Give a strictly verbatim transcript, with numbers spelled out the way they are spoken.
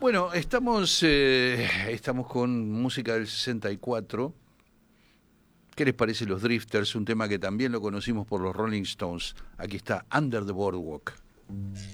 Bueno, estamos, eh, estamos con música del sesenta y cuatro. ¿Qué les parece los Drifters? Un tema que también lo conocimos por los Rolling Stones. Aquí está, Under the Boardwalk.